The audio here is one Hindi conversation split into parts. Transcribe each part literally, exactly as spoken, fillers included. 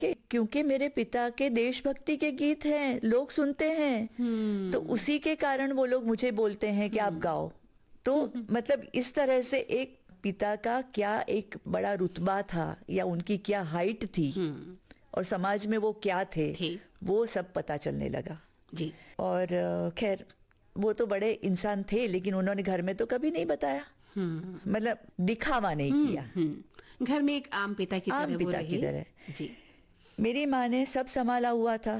कि क्योंकि मेरे पिता के देशभक्ति के गीत हैं, लोग सुनते हैं, तो उसी के कारण वो लोग मुझे बोलते हैं कि आप गाओ। तो मतलब इस तरह से एक पिता का क्या एक बड़ा रुतबा था या उनकी क्या हाइट थी और समाज में वो क्या थे, थे। वो सब पता चलने लगा जी। और खैर वो तो बड़े इंसान थे, लेकिन उन्होंने घर में तो कभी नहीं बताया, मतलब दिखावा नहीं हुँ, किया। हुँ। घर में एक आम पिता की तरह आम पिता की तरह जी। मेरी माँ ने सब संभाला हुआ था,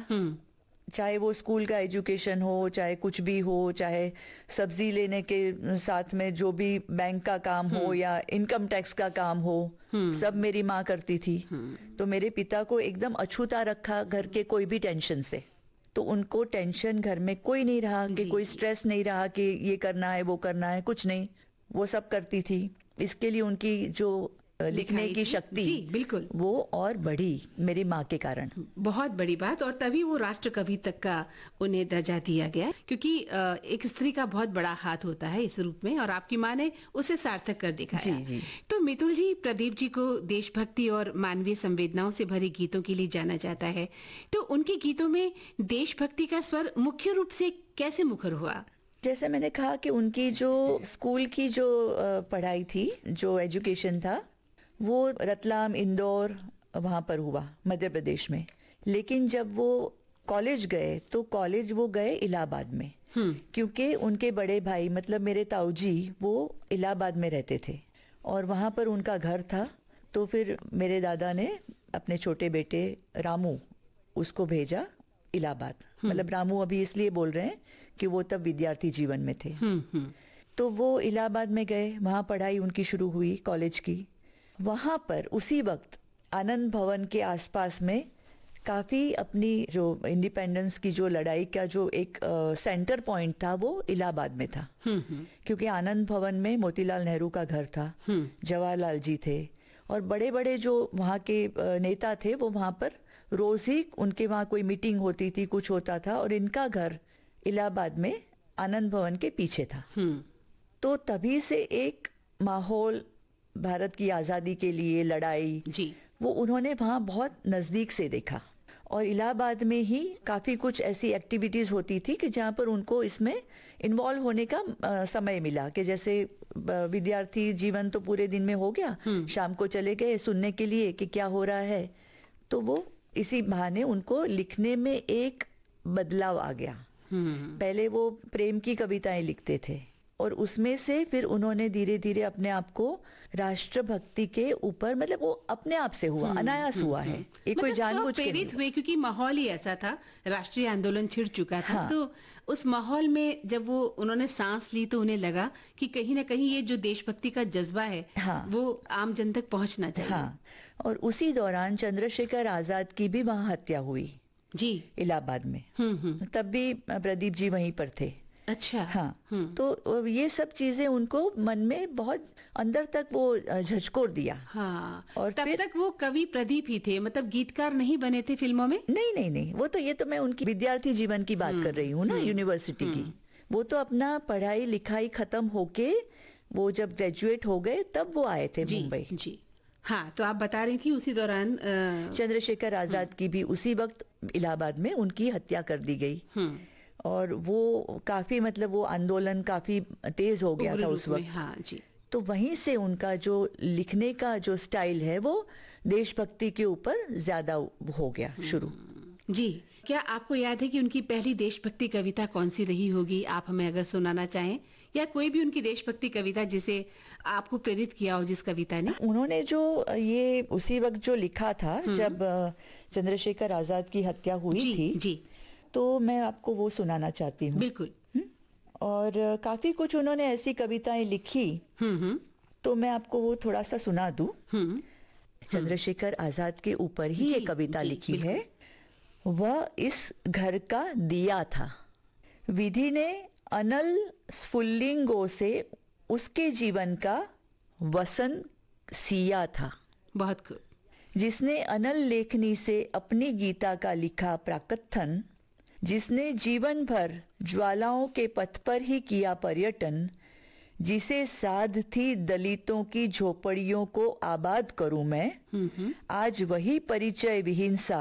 चाहे वो स्कूल का एजुकेशन हो, चाहे कुछ भी हो, चाहे सब्जी लेने के साथ में जो भी बैंक का काम हो या इनकम टैक्स का काम हो, सब मेरी माँ करती थी। तो मेरे पिता को एकदम अछूता रखा घर के कोई भी टेंशन से। तो उनको टेंशन घर में कोई नहीं रहा कि कोई स्ट्रेस नहीं रहा कि ये करना है वो करना है, कुछ नहीं, वो सब करती थी। इसके लिए उनकी जो लिखने की शक्ति जी बिल्कुल वो और बढ़ी मेरी माँ के कारण। बहुत बड़ी बात, और तभी वो राष्ट्र कवि तक का उन्हें दर्जा दिया गया, क्योंकि एक स्त्री का बहुत बड़ा हाथ होता है इस रूप में, और आपकी माँ ने उसे सार्थक कर दिखाया। जी, जी। तो मितुल जी, प्रदीप जी को देशभक्ति और मानवीय संवेदनाओं से भरे गीतों के लिए जाना जाता है, तो उनके गीतों में देशभक्ति का स्वर मुख्य रूप से कैसे मुखर हुआ? जैसे मैंने कहा कि उनकी जो स्कूल की जो पढ़ाई थी, जो एजुकेशन था, वो रतलाम, इंदौर वहाँ पर हुआ मध्य प्रदेश में। लेकिन जब वो कॉलेज गए तो कॉलेज वो गए इलाहाबाद में, क्योंकि उनके बड़े भाई मतलब मेरे ताऊ जी वो इलाहाबाद में रहते थे और वहाँ पर उनका घर था। तो फिर मेरे दादा ने अपने छोटे बेटे रामू उसको भेजा इलाहाबाद। मतलब रामू अभी इसलिए बोल रहे हैं कि वो तब विद्यार्थी जीवन में थे। तो वो इलाहाबाद में गए, वहाँ पढ़ाई उनकी शुरू हुई कॉलेज की। वहाँ पर उसी वक्त आनंद भवन के आसपास में काफ़ी अपनी जो इंडिपेंडेंस की जो लड़ाई का जो एक आ, सेंटर पॉइंट था वो इलाहाबाद में था, क्योंकि आनंद भवन में मोतीलाल नेहरू का घर था, जवाहरलाल जी थे और बड़े बड़े जो वहाँ के नेता थे वो वहाँ पर रोज ही उनके वहाँ कोई मीटिंग होती थी, कुछ होता था, और इनका घर इलाहाबाद में आनंद भवन के पीछे था। तो तभी से एक माहौल भारत की आज़ादी के लिए लड़ाई जी वो उन्होंने वहाँ बहुत नज़दीक से देखा। और इलाहाबाद में ही काफ़ी कुछ ऐसी एक्टिविटीज़ होती थी कि जहाँ पर उनको इसमें इन्वॉल्व होने का आ, समय मिला, कि जैसे विद्यार्थी जीवन तो पूरे दिन में हो गया, शाम को चले गए सुनने के लिए कि क्या हो रहा है। तो वो इसी बहाने उनको लिखने में एक बदलाव आ गया। पहले वो प्रेम की कविताएं लिखते थे और उसमें से फिर उन्होंने धीरे धीरे अपने आप को राष्ट्रभक्ति के ऊपर, मतलब वो अपने आप से हुआ, अनायास हुआ है, ये कोई जानबूझ के प्रेरित हुए, क्योंकि माहौल ही ऐसा था, राष्ट्रीय आंदोलन छिड़ चुका था। हाँ। तो उस माहौल में जब वो उन्होंने सांस ली तो उन्हें लगा कि कहीं ना कहीं ये जो देशभक्ति का जज्बा है हाँ। वो आम जन तक पहुंचना चाहिए। हाँ। और उसी दौरान चंद्रशेखर आजाद की भी वहाँ हत्या हुई जी इलाहाबाद में। तब भी प्रदीप जी वहीं पर थे। अच्छा। हाँ। तो ये सब चीजें उनको मन में बहुत अंदर तक वो झकझोर दिया। हाँ। और तब तक वो कवि प्रदीप ही थे, मतलब गीतकार नहीं बने थे फिल्मों में? नहीं नहीं नहीं, वो तो ये तो मैं उनकी विद्यार्थी जीवन की बात कर रही हूँ ना, यूनिवर्सिटी की। वो तो अपना पढ़ाई लिखाई खत्म होके वो जब ग्रेजुएट हो गए तब वो आए थे मुंबई जी। हाँ, तो आप बता रही थी उसी दौरान चंद्रशेखर आजाद की भी उसी वक्त इलाहाबाद में उनकी हत्या कर दी गई। और वो काफी, मतलब वो आंदोलन काफी तेज हो गया था उस वक्त। हाँ जी। तो वहीं से उनका जो लिखने का जो स्टाइल है वो देशभक्ति के ऊपर ज्यादा हो गया शुरू। जी। क्या आपको याद है कि उनकी पहली देशभक्ति कविता कौन सी रही होगी? आप हमें अगर सुनाना चाहें, या कोई भी उनकी देशभक्ति कविता जिसे आपको प्रेरित किया हो, जिस कविता ने उन्होंने जो ये उसी वक्त जो लिखा था जब चंद्रशेखर आजाद की हत्या हुई जी, थी जी। तो मैं आपको वो सुनाना चाहती हूँ। बिल्कुल। और काफी कुछ उन्होंने ऐसी कविताएं लिखी, तो मैं आपको वो थोड़ा सा सुना दूं। चंद्रशेखर आजाद के ऊपर ही ये कविता लिखी है। वह इस घर का दिया था, विधि ने अनल स्फुल्लिंगों से उसके जीवन का वसन सिया था। बहुत खूब। जिसने अनल लेखनी से अपनी गीता का लिखा प्राकथन, जिसने जीवन भर ज्वालाओं के पथ पर ही किया पर्यटन, जिसे साध थी दलितों की झोपड़ियों को आबाद करूं मैं, आज वही परिचय विहीन सा